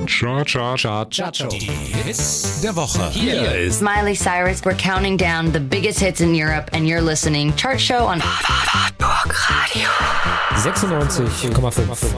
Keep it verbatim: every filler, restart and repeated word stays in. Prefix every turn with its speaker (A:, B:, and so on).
A: Chart, Chart, Chart,
B: Chacho. Die Hits der Woche.
C: Hier ist
D: Miley Cyrus. We're counting down the biggest hits in Europe, and you're listening Chart Show on Talk Radio.
C: sechsundneunzig Komma fünf